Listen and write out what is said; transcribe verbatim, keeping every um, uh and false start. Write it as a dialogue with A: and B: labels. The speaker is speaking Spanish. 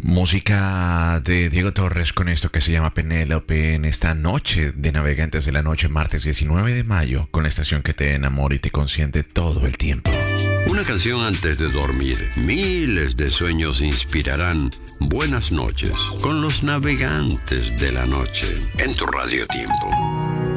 A: Música de Diego Torres con esto que se llama Penélope en esta noche de Navegantes de la Noche, martes diecinueve de mayo, con la estación que te enamora y te consiente todo el tiempo.
B: Una canción antes de dormir. Miles de sueños inspirarán buenas noches con los Navegantes de la Noche en tu Radio Tiempo.